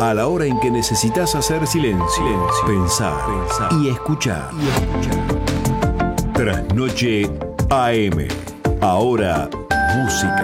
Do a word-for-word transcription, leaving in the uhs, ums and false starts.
A la hora en que necesitas hacer silencio, silencio pensar, pensar y escuchar. Y escuchar. Trasnoche A M. Ahora, música.